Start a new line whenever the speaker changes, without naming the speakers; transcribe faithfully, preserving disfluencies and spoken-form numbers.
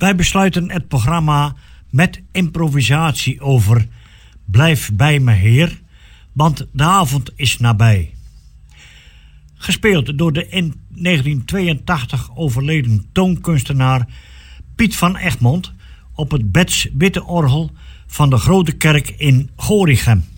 Wij besluiten het programma met improvisatie over Blijf bij me Heer, want de avond is nabij. Gespeeld door de in negentien tweeëntachtig overleden toonkunstenaar Piet van Egmond op het Bets Witte orgel van de Grote Kerk in Gorinchem.